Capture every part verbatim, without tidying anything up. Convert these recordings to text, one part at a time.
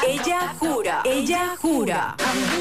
Ella jura, ella jura.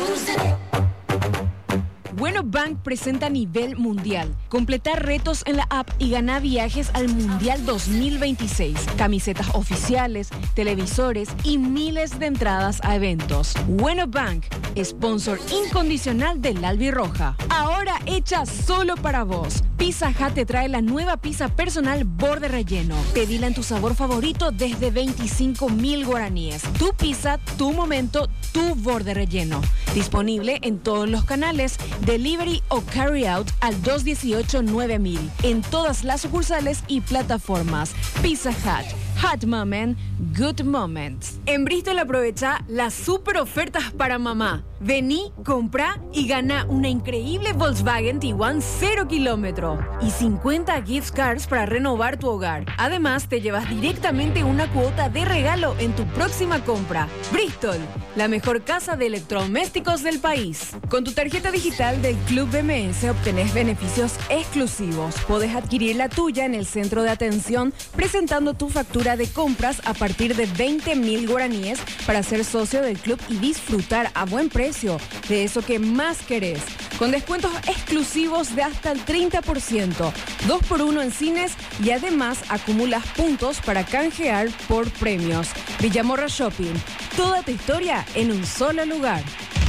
Bueno Bank presenta a nivel mundial. Completar retos en la app y ganar viajes al Mundial dos mil veintiséis. Camisetas oficiales, televisores y miles de entradas a eventos. Bueno Bank, sponsor incondicional del Albirroja. Ahora hecha solo para vos. Pizza Hut te trae la nueva pizza personal borde relleno. Pedila en tu sabor favorito desde veinticinco mil guaraníes. Tu pizza, tu momento, tu borde relleno. Disponible en todos los canales, delivery o carry out al dos uno ocho nueve mil. En todas las sucursales y plataformas. Pizza Hut. Hot Moment, Good Moments. En Bristol aprovecha las super ofertas para mamá. Vení, compra y gana una increíble Volkswagen Tiguan cero kilómetro y cincuenta gift cards para renovar tu hogar. Además, te llevas directamente una cuota de regalo en tu próxima compra. Bristol, la mejor casa de electrodomésticos del país. Con tu tarjeta digital del Club B M S obtenés beneficios exclusivos. Podés adquirir la tuya en el centro de atención presentando tu factura de compras a partir de veinte mil guaraníes para ser socio del club y disfrutar a buen precio de eso que más querés. Con descuentos exclusivos de hasta el treinta por ciento, dos por uno en cines y además acumulas puntos para canjear por premios. Villamorra Shopping, toda tu historia en un solo lugar.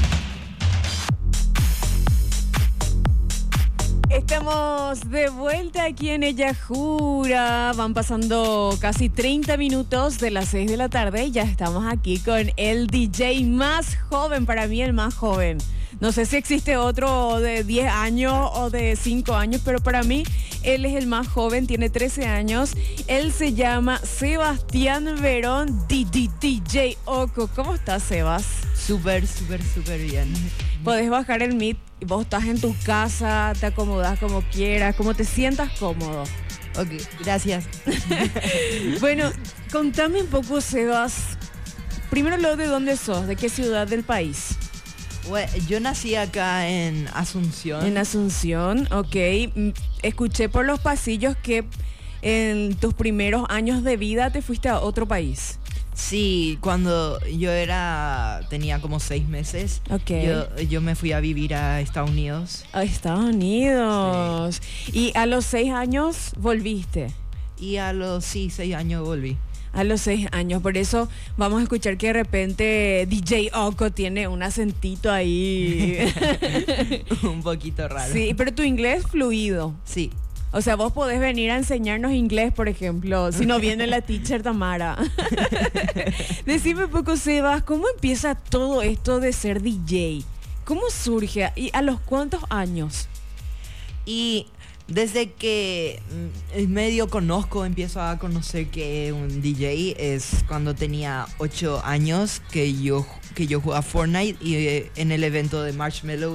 Estamos de vuelta aquí en Ella Jura. Van pasando casi treinta minutos de las seis de la tarde y ya estamos aquí con el D J más joven, para mí el más joven. No sé si existe otro de diez años o de cinco años, pero para mí él es el más joven, tiene trece años. Él se llama Sebastián Verón, D J Oco. ¿Cómo estás, Sebas? Súper, súper, súper bien. Podés bajar el mic, vos estás en tu casa, te acomodás como quieras, como te sientas cómodo. Ok, gracias. Bueno, contame un poco, Sebas. Primero lo de dónde sos, de qué ciudad del país. Bueno, yo nací acá en Asunción. En Asunción, ok. Escuché por los pasillos que en tus primeros años de vida te fuiste a otro país. Sí, cuando yo era tenía como seis meses, okay. yo, yo me fui a vivir a Estados Unidos. A Estados Unidos. Sí. Y a los seis años volviste. Y a los sí, seis años volví. A los seis años, por eso vamos a escuchar que de repente D J Oco tiene un acentito ahí. Un poquito raro. Sí, pero tu inglés fluido. Sí. O sea, vos podés venir a enseñarnos inglés, por ejemplo, si no viene la teacher Tamara. Decime un poco, Sebas, ¿cómo empieza todo esto de ser D J? ¿Cómo surge? ¿Y a los cuántos años? Y desde que medio conozco, empiezo a conocer que un D J es cuando tenía ocho años, que yo, que yo jugaba Fortnite y en el evento de Marshmello